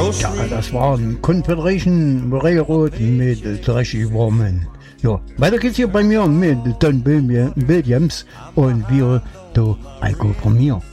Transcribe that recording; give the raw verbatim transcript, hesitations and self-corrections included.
Ja, das waren Confederation Railroad mit Trashy Woman. Ja, weiter geht's hier bei mir mit Don Williams und wir, du Alko von mir.